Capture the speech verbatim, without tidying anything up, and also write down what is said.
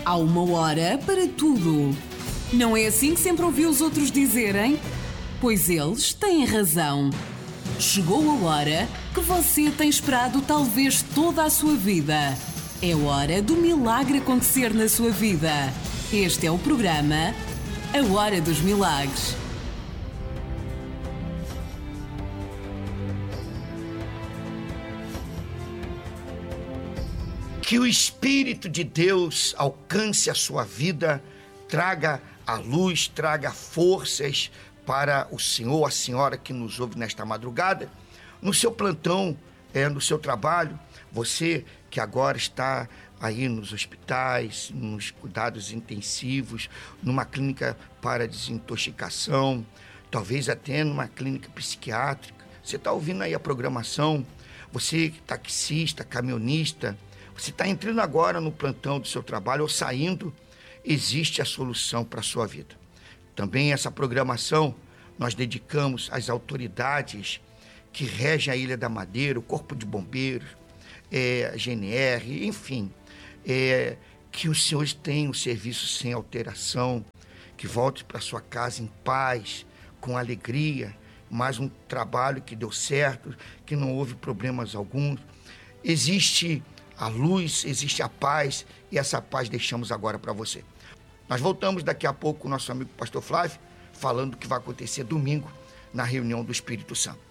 Há uma hora para tudo. Não é assim que sempre ouvi os outros dizerem? Pois eles têm razão. Chegou a hora que você tem esperado talvez toda a sua vida. É hora do milagre acontecer na sua vida. Este é o programa A Hora dos Milagres. Que o Espírito de Deus alcance a sua vida, traga a luz, traga forças para o senhor, a senhora que nos ouve nesta madrugada, no seu plantão, é, no seu trabalho, você que agora está aí nos hospitais, nos cuidados intensivos, numa clínica para desintoxicação, talvez até numa clínica psiquiátrica, você está ouvindo aí a programação, você taxista, caminhonista, você está entrando agora no plantão do seu trabalho ou saindo, existe a solução para a sua vida. Também essa programação nós dedicamos às autoridades que regem a Ilha da Madeira, o Corpo de Bombeiros, é, a G N R, enfim, é, que os senhores tenham o serviço sem alteração, que volte para sua casa em paz, com alegria, mais um trabalho que deu certo, que não houve problemas alguns. Existe a luz, existe a paz, e essa paz deixamos agora para você. Nós voltamos daqui a pouco com o nosso amigo Pastor Flávio, falando o que vai acontecer domingo na reunião do Espírito Santo.